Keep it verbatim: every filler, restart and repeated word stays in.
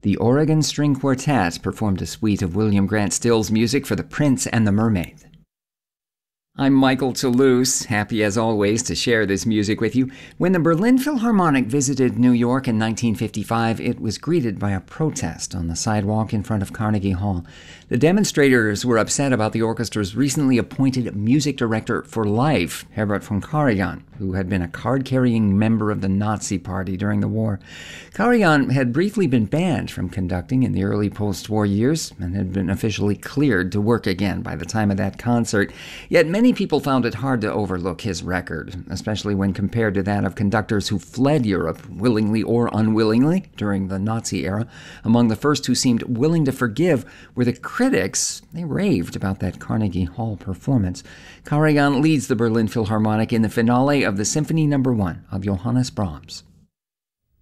The Oregon String Quartet performed a suite of William Grant Still's music for The Prince and the Mermaid. I'm Michael Toulouse, happy as always to share this music with you. When the Berlin Philharmonic visited New York in nineteen fifty-five, it was greeted by a protest on the sidewalk in front of Carnegie Hall. The demonstrators were upset about the orchestra's recently appointed music director for life, Herbert von Karajan, who had been a card-carrying member of the Nazi Party during the war. Karajan had briefly been banned from conducting in the early post-war years and had been officially cleared to work again by the time of that concert. Yet many people found it hard to overlook his record, especially when compared to that of conductors who fled Europe, willingly or unwillingly, during the Nazi era. Among the first who seemed willing to forgive were the critics. They raved about that Carnegie Hall performance. Karajan leads the Berlin Philharmonic in the finale of the Symphony Number One of Johannes Brahms.